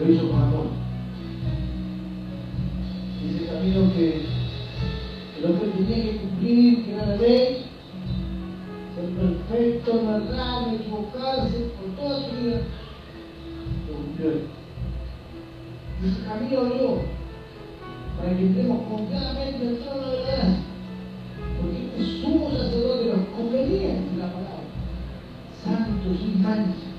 lo hizo con amor. Y ese camino que el hombre tenía que cumplir, que era la ley, ser perfecto, no errar, no equivocarse por toda su vida, lo cumplió él. Y ese camino abrió para que entremos confiadamente en el trono de la gracia, porque este sumo sacerdote nos convenía en la palabra, santo, sin mancha,